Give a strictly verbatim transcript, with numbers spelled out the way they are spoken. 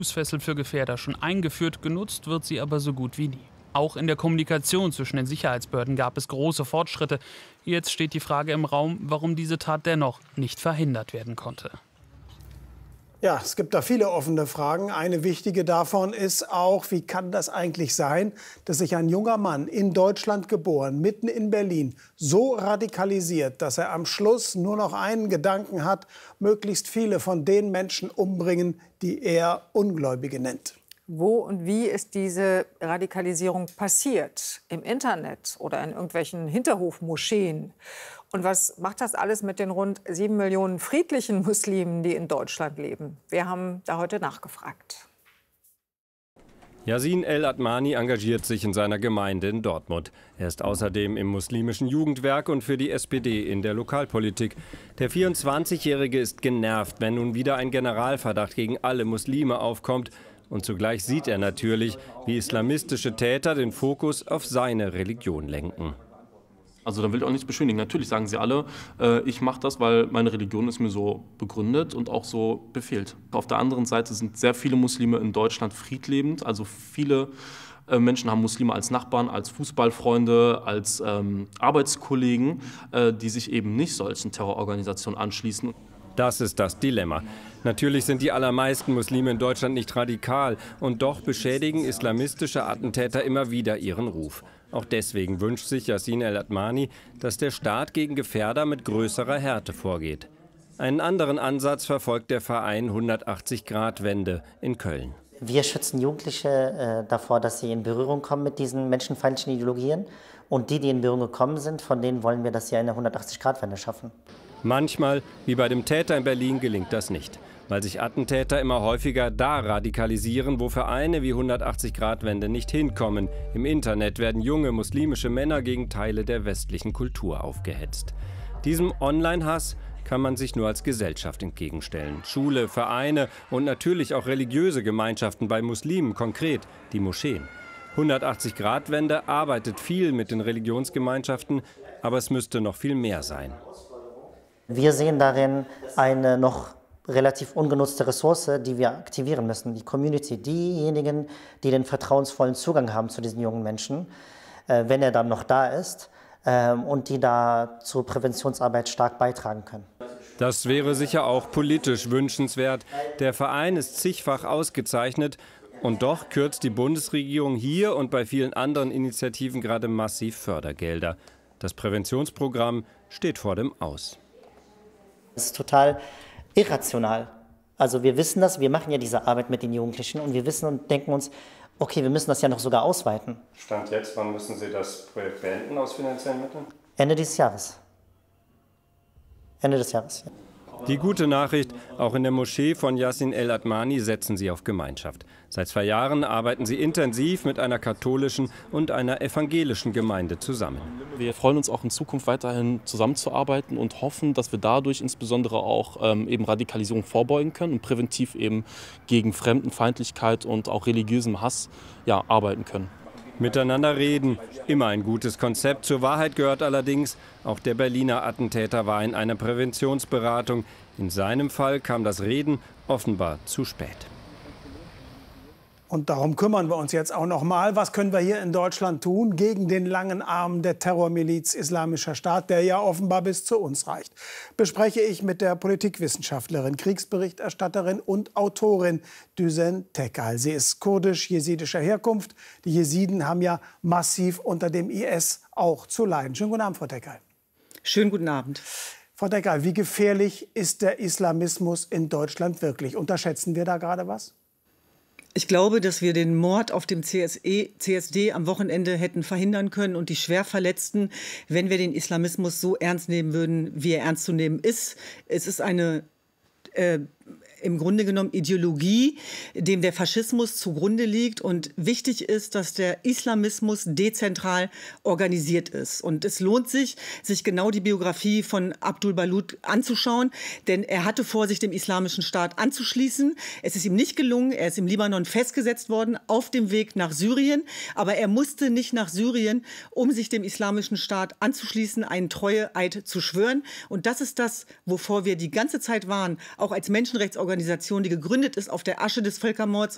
Fußfessel für Gefährder schon eingeführt, genutzt wird sie aber so gut wie nie. Auch in der Kommunikation zwischen den Sicherheitsbehörden gab es große Fortschritte. Jetzt steht die Frage im Raum, warum diese Tat dennoch nicht verhindert werden konnte. Ja, es gibt da viele offene Fragen. Eine wichtige davon ist auch, wie kann das eigentlich sein, dass sich ein junger Mann in Deutschland geboren, mitten in Berlin, so radikalisiert, dass er am Schluss nur noch einen Gedanken hat, möglichst viele von den Menschen umbringen, die er Ungläubige nennt. Wo und wie ist diese Radikalisierung passiert? Im Internet oder in irgendwelchen Hinterhofmoscheen? Und was macht das alles mit den rund sieben Millionen friedlichen Muslimen, die in Deutschland leben? Wir haben da heute nachgefragt. Yasin El-Admani engagiert sich in seiner Gemeinde in Dortmund. Er ist außerdem im muslimischen Jugendwerk und für die S P D in der Lokalpolitik. Der vierundzwanzigjährige ist genervt, wenn nun wieder ein Generalverdacht gegen alle Muslime aufkommt. Und zugleich sieht er natürlich, wie islamistische Täter den Fokus auf seine Religion lenken. Also da will ich auch nichts beschönigen. Natürlich sagen sie alle, äh, ich mache das, weil meine Religion ist mir so begründet und auch so befehlt. Auf der anderen Seite sind sehr viele Muslime in Deutschland friedlebend. Also viele äh, Menschen haben Muslime als Nachbarn, als Fußballfreunde, als ähm, Arbeitskollegen, äh, die sich eben nicht solchen Terrororganisationen anschließen. Das ist das Dilemma. Natürlich sind die allermeisten Muslime in Deutschland nicht radikal. Und doch beschädigen islamistische Attentäter immer wieder ihren Ruf. Auch deswegen wünscht sich Yasin El-Admani, dass der Staat gegen Gefährder mit größerer Härte vorgeht. Einen anderen Ansatz verfolgt der Verein hundertachtzig Grad Wende in Köln. Wir schützen Jugendliche äh, davor, dass sie in Berührung kommen mit diesen menschenfeindlichen Ideologien. Und die, die in Berührung gekommen sind, von denen wollen wir, dass sie eine hundertachtzig Grad Wende schaffen. Manchmal, wie bei dem Täter in Berlin, gelingt das nicht, weil sich Attentäter immer häufiger da radikalisieren, wo Vereine wie hundertachtzig Grad Wende nicht hinkommen. Im Internet werden junge muslimische Männer gegen Teile der westlichen Kultur aufgehetzt. Diesem Online-Hass kann man sich nur als Gesellschaft entgegenstellen. Schule, Vereine und natürlich auch religiöse Gemeinschaften bei Muslimen, konkret die Moscheen. hundertachtzig Grad Wende arbeitet viel mit den Religionsgemeinschaften, aber es müsste noch viel mehr sein. Wir sehen darin eine noch relativ ungenutzte Ressource, die wir aktivieren müssen. Die Community, diejenigen, die den vertrauensvollen Zugang haben zu diesen jungen Menschen, äh, wenn er dann noch da ist, äh, und die da zur Präventionsarbeit stark beitragen können. Das wäre sicher auch politisch wünschenswert. Der Verein ist zigfach ausgezeichnet. Und doch kürzt die Bundesregierung hier und bei vielen anderen Initiativen gerade massiv Fördergelder. Das Präventionsprogramm steht vor dem Aus. Das ist total irrational. Also wir wissen das, wir machen ja diese Arbeit mit den Jugendlichen und wir wissen und denken uns, okay, wir müssen das ja noch sogar ausweiten. Stand jetzt, wann müssen Sie das Projekt beenden aus finanziellen Mitteln? Ende dieses Jahres. Ende des Jahres, ja. Die gute Nachricht, auch in der Moschee von Yasin El-Admani setzen sie auf Gemeinschaft. Seit zwei Jahren arbeiten sie intensiv mit einer katholischen und einer evangelischen Gemeinde zusammen. Wir freuen uns auch in Zukunft weiterhin zusammenzuarbeiten und hoffen, dass wir dadurch insbesondere auch ähm, eben Radikalisierung vorbeugen können und präventiv eben gegen Fremdenfeindlichkeit und auch religiösem Hass ja, arbeiten können. Miteinander reden, immer ein gutes Konzept. Zur Wahrheit gehört allerdings, auch der Berliner Attentäter war in einer Präventionsberatung. In seinem Fall kam das Reden offenbar zu spät. Und darum kümmern wir uns jetzt auch noch mal. Was können wir hier in Deutschland tun gegen den langen Arm der Terrormiliz Islamischer Staat, der ja offenbar bis zu uns reicht? Bespreche ich mit der Politikwissenschaftlerin, Kriegsberichterstatterin und Autorin Düsen Tekal. Sie ist kurdisch-jesidischer Herkunft. Die Jesiden haben ja massiv unter dem I S auch zu leiden. Schönen guten Abend, Frau Tekal. Schönen guten Abend. Frau Tekal, wie gefährlich ist der Islamismus in Deutschland wirklich? Unterschätzen wir da gerade was? Ich glaube, dass wir den Mord auf dem C S D am Wochenende hätten verhindern können und die Schwerverletzten, wenn wir den Islamismus so ernst nehmen würden, wie er ernst zu nehmen ist. Es ist eine äh, im Grunde genommen Ideologie, dem der Faschismus zugrunde liegt. Und wichtig ist, dass der Islamismus dezentral organisiert ist. Und es lohnt sich, sich genau die Biografie von Abdul Balut anzuschauen. Denn er hatte vor, sich dem Islamischen Staat anzuschließen. Es ist ihm nicht gelungen. Er ist im Libanon festgesetzt worden, auf dem Weg nach Syrien. Aber er musste nicht nach Syrien, um sich dem Islamischen Staat anzuschließen, einen Treueeid zu schwören. Und das ist das, wovor wir die ganze Zeit waren, auch als Menschenrechtsorganisation, die gegründet ist auf der Asche des Völkermords